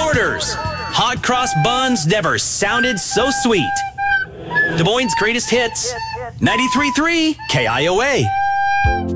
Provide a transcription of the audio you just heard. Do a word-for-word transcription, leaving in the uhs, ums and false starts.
Borders. Hot cross buns never sounded so sweet. Des Moines' greatest hits. ninety-three point three K I O A.